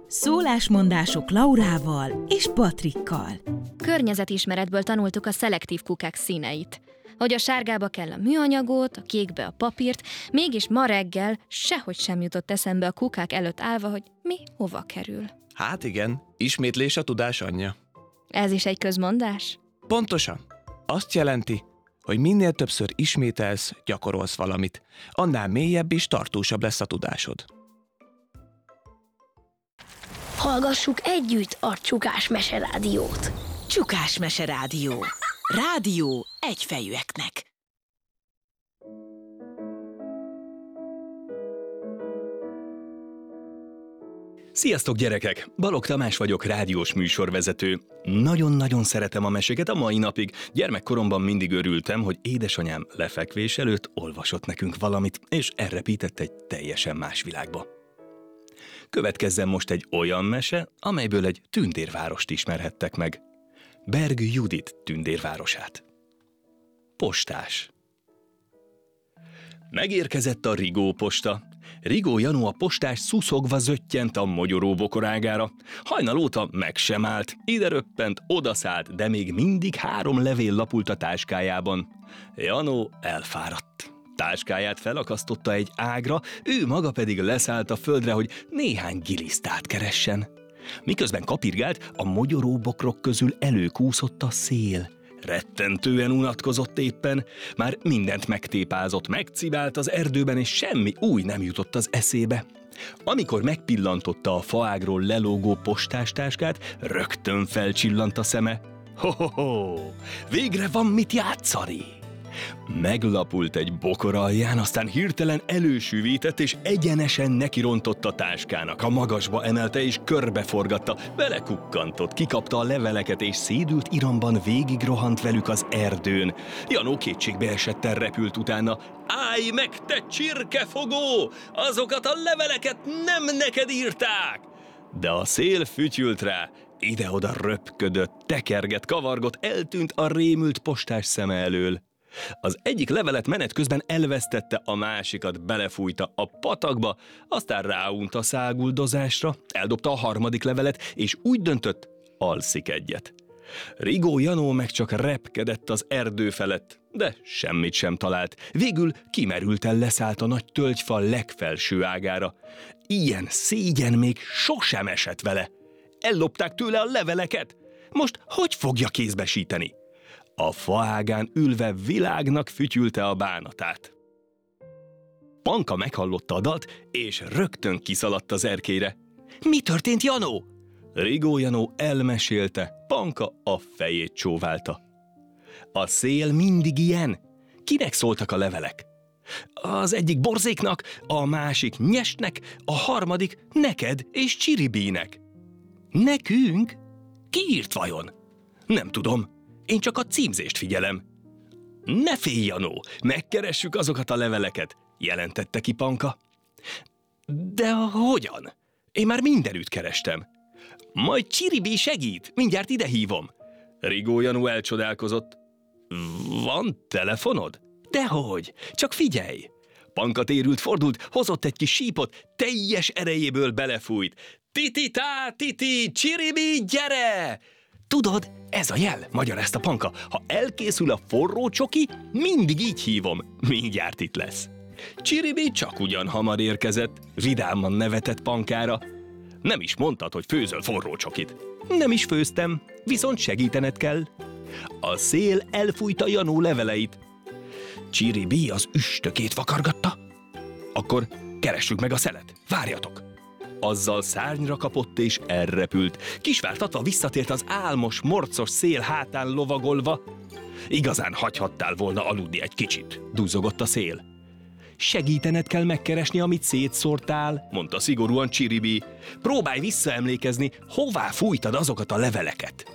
Szólásmondások Laurával és Patrikkal. Környezetismeretből tanultuk a szelektív kukák színeit. Hogy a sárgába kell a műanyagot, a kékbe a papírt, mégis ma reggel sehogy sem jutott eszembe a kukák előtt állva, hogy mi hova kerül. Hát igen, ismétlés a tudás anyja. Ez is egy közmondás? Pontosan. Azt jelenti, hogy minél többször ismételsz, gyakorolsz valamit, annál mélyebb és tartósabb lesz a tudásod. Hallgassuk együtt a Csukás Meserádiót. Csukás Meserádió. Rádió egyfejűeknek. Sziasztok gyerekek! Balogh Tamás vagyok, rádiós műsorvezető. Nagyon-nagyon szeretem a meséket a mai napig. Gyermekkoromban mindig örültem, hogy édesanyám lefekvés előtt olvasott nekünk valamit, és elrepített egy teljesen más világba. Következzen most egy olyan mese, amelyből egy tündérvárost ismerhettek meg. Berg Judit tündérvárosát. Postás. Megérkezett a Rigó posta. Rigó Janó a postás szuszogva zöttyent a mogyoró bokorágára. Hajnal óta meg sem állt, ide röppent, odaszállt, de még mindig 3 levél lapult a táskájában. Janó elfáradt. Táskáját felakasztotta egy ágra, ő maga pedig leszállt a földre, hogy néhány gilisztát keressen. Miközben kapirgált, a mogyoró bokrok közül előkúszott a szél. Rettentően unatkozott éppen, már mindent megtépázott, megcibált az erdőben, és semmi új nem jutott az eszébe. Amikor megpillantotta a faágról lelógó postástáskát, rögtön felcsillant a szeme. Ho-ho-ho! Végre van mit játszani! Meglapult egy bokor alján, aztán hirtelen elősűvített, és egyenesen nekirontott a táskának. A magasba emelte és körbeforgatta, belekukkantott, kikapta a leveleket, és szédült iramban végigrohant velük az erdőn. Janó kétségbe esetten repült utána. Állj meg, te csirkefogó! Azokat a leveleket nem neked írták! De a szél fütyült rá, ide-oda röpködött, tekergett, kavargott, eltűnt a rémült postás szeme elől. Az egyik levelet menet közben elvesztette, a másikat belefújta a patakba, aztán ráunt a száguldozásra, eldobta a harmadik levelet, és úgy döntött, alszik egyet. Rigó Janó meg csak repkedett az erdő felett, de semmit sem talált. Végül kimerülten leszállt a nagy tölgyfa legfelső ágára. Ilyen szégyen még sosem esett vele. Ellopták tőle a leveleket. Most hogy fogja kézbesíteni? A faágán ülve világnak fütyülte a bánatát. Panka meghallotta a dalt, és rögtön kiszaladt az erkélyre. Mi történt, Janó? Rigó Janó elmesélte, Panka a fejét csóválta. A szél mindig ilyen. Kinek szóltak a levelek? Az egyik Borzéknak, a másik Nyesnek, a harmadik neked és Csiribínek. Nekünk? Ki írt vajon? Nem tudom. Én csak a címzést figyelem. Ne félj, Janó, megkeressük azokat a leveleket, jelentette ki Panka. De hogyan? Én már mindenütt kerestem. Majd Csiribí segít, mindjárt ide hívom. Rigó Janó elcsodálkozott. Van telefonod? Dehogy, csak figyelj. Panka térült, fordult, hozott egy kis sípot, teljes erejéből belefújt. Titi-tá, Titi, Csiribí, gyere! Tudod, ez a jel, magyarázta Panka. Ha elkészül a forró csoki, mindig így hívom. Mindjárt itt lesz. Csiribí csak ugyan hamar érkezett, vidáman nevetett Pankára. Nem is mondtad, hogy főzöl forró csokit. Nem is főztem, viszont segítened kell. A szél elfújta Janó leveleit. Csiribí az üstökét vakargatta. Akkor keressük meg a szelet, várjatok. Azzal szárnyra kapott és elrepült. Kisvártatva visszatért az álmos, morcos szél hátán lovagolva. Igazán hagyhattál volna aludni egy kicsit, duzzogott a szél. Segítened kell megkeresni, amit szétszórtál, mondta szigorúan Csiribí. Próbálj visszaemlékezni, hová fújtad azokat a leveleket.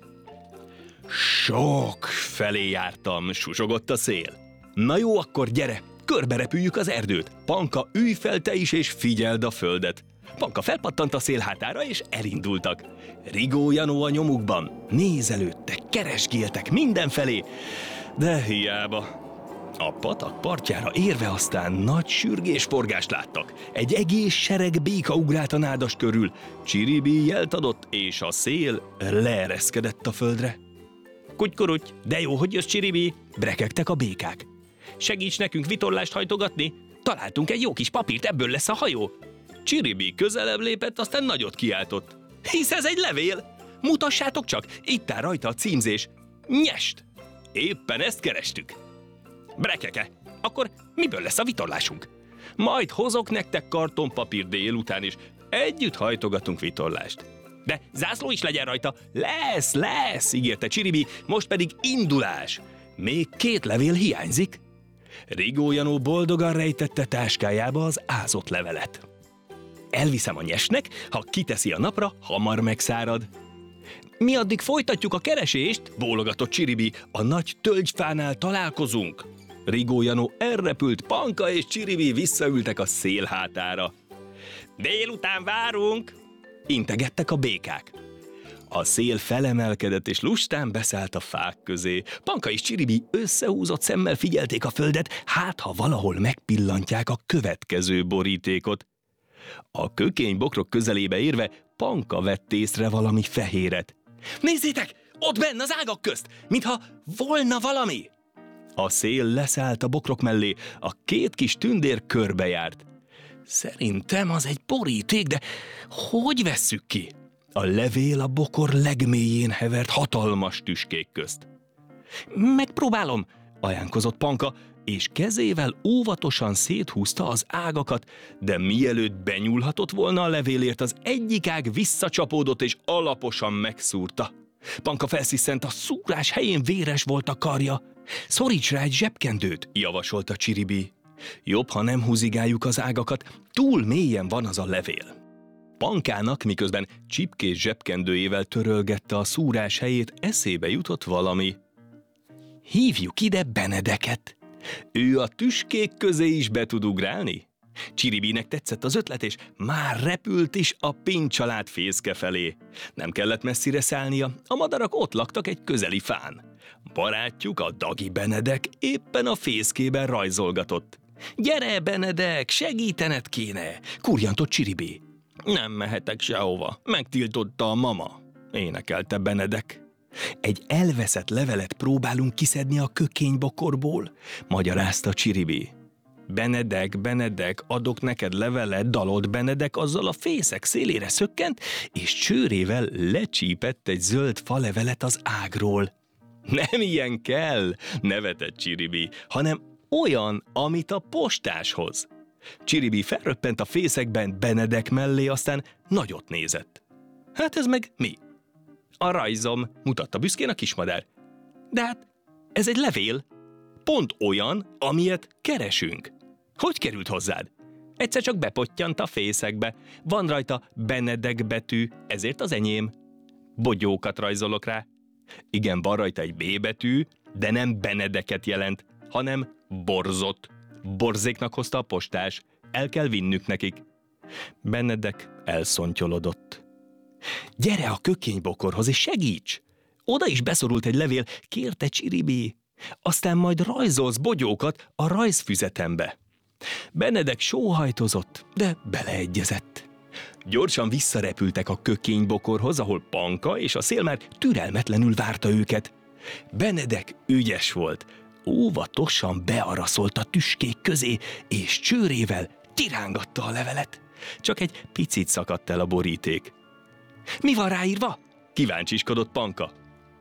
Sok felé jártam, susogott a szél. Na jó, akkor gyere, körberepüljük az erdőt. Panka, ülj fel te is, és figyeld a földet. Panka felpattant a szél hátára, és elindultak. Rigó Janó a nyomukban. Nézelődtek, keresgéltek mindenfelé, de hiába. A patak partjára érve aztán nagy sürgésforgást láttak. Egy egész sereg béka ugrált a nádas körül. Csiribi jelt adott, és a szél leereszkedett a földre. Kutykuruty, de jó, hogy jössz, Csiribi, brekegtek a békák. Segíts nekünk vitorlást hajtogatni, találtunk egy jó kis papírt, ebből lesz a hajó. Csiribi közelebb lépett, aztán nagyot kiáltott. Hisz ez egy levél! Mutassátok csak, itt áll rajta a címzés. Nyest! Éppen ezt kerestük. Brekeke, akkor miből lesz a vitorlásunk? Majd hozok nektek kartonpapír délután, és együtt hajtogatunk vitorlást. De zászló is legyen rajta. Lesz, ígérte Csiribi, most pedig indulás. Még 2 levél hiányzik. Rigó Janó boldogan rejtette táskájába az ázott levelet. Elviszem a nyesnek, ha kiteszi a napra, hamar megszárad. Mi addig folytatjuk a keresést, bólogatott Csiribi, a nagy tölgyfánál találkozunk. Rigó Janó elrepült, Panka és Csiribi visszaültek a szél hátára. Délután várunk, integettek a békák. A szél felemelkedett, és lustán beszállt a fák közé. Panka és Csiribi összehúzott szemmel figyelték a földet, hát ha valahol megpillantják a következő borítékot. A kökénybokrok közelébe érve Panka vett észre valami fehéret. Nézzétek, ott benn az ágak közt, mintha volna valami! A szél leszállt a bokrok mellé, a 2 kis tündér körbejárt. Szerintem az egy boríték, de hogy vesszük ki? A levél a bokor legmélyén hevert hatalmas tüskék közt. Megpróbálom, ajánkozott Panka, és kezével óvatosan széthúzta az ágakat, de mielőtt benyúlhatott volna a levélért, az egyik ág visszacsapódott és alaposan megszúrta. Panka felsziszent, a szúrás helyén véres volt a karja. Szoríts rá egy zsebkendőt, javasolta Csiribi. Jobb, ha nem húzigáljuk az ágakat, túl mélyen van az a levél. Pankának, miközben csipkés zsebkendőjével törölgette a szúrás helyét, eszébe jutott valami. Hívjuk ide Benedeket. Ő a tüskék közé is be tud ugrálni? Csiribinek tetszett az ötlet, és már repült is a Pin család fészke felé. Nem kellett messzire szállnia, a madarak ott laktak egy közeli fán. Barátjuk, a Dagi Benedek éppen a fészkében rajzolgatott. Gyere, Benedek, segítened kéne, kurjantott Csiribi. Nem mehetek sehova, megtiltotta a mama, énekelte Benedek. Egy elveszett levelet próbálunk kiszedni a kökénybokorból, magyarázta Csiribi. Benedek, adok neked levelet, dalolt Benedek, azzal a fészek szélére szökkent, és csőrével lecsípett egy zöld falevelet az ágról. Nem ilyen kell, nevetett Csiribi, hanem olyan, amit a postáshoz. Csiribi felröppent a fészekben Benedek mellé, aztán nagyot nézett. Hát ez meg mi? A rajzom, mutatta büszkén a kismadár. De hát ez egy levél. Pont olyan, amilyet keresünk. Hogy került hozzád? Egyszer csak bepottyant a fészekbe. Van rajta Benedek betű, ezért az enyém. Bogyókat rajzolok rá. Igen, van rajta egy B betű, de nem Benedeket jelent, hanem borzot. Borzéknak hozta a postás. El kell vinnük nekik. Benedek elszontyolodott. Gyere a kökénybokorhoz és segíts! Oda is beszorult egy levél, kérte Csiribi. Aztán majd rajzolsz bogyókat a rajzfüzetembe. Benedek sóhajtozott, de beleegyezett. Gyorsan visszarepültek a kökénybokorhoz, ahol Panka és a szél már türelmetlenül várta őket. Benedek ügyes volt. Óvatosan bearaszolt a tüskék közé, és csőrével tirángatta a levelet. Csak egy picit szakadt el a boríték. Mi van ráírva? Kíváncsiskodott Panka.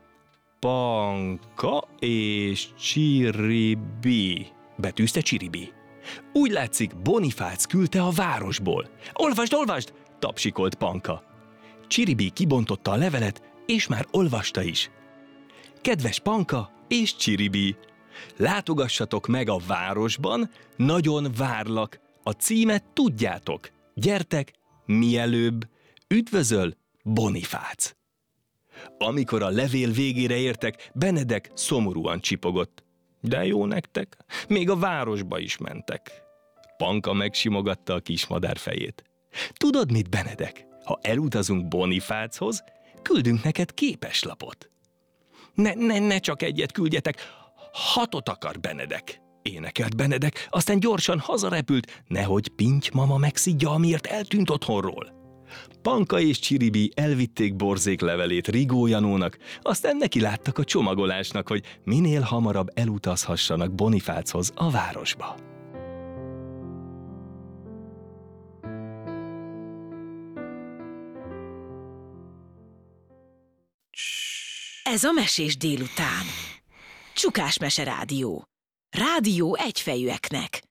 Panka és Csiribi, betűzte Csiribi. Úgy látszik, Bonifác küldte a városból. Olvasd, tapsikolt Panka. Csiribi kibontotta a levelet, és már olvasta is. Kedves Panka és Csiribi, látogassatok meg a városban, nagyon várlak. A címet tudjátok. Gyertek, mielőbb. Üdvözöl, Bonifác. Amikor a levél végére értek, Benedek szomorúan csipogott. De jó nektek, még a városba is mentek. Panka megsimogatta a kismadár fejét. Tudod mit, Benedek? Ha elutazunk Bonifáchoz, küldünk neked képeslapot. Ne csak egyet küldjetek, 6 akar Benedek. énekelt Benedek, aztán gyorsan hazarepült, nehogy Pinty mama megszidja, amiért eltűnt otthonról. Panka és Csiribi elvitték Borzék levelét Rigó Janónak, aztán nekiláttak a csomagolásnak, hogy minél hamarabb elutazhassanak Bonifáchoz a városba. Ez a Mesés délután. Csukás Mese Rádió. Rádió egyfejűeknek.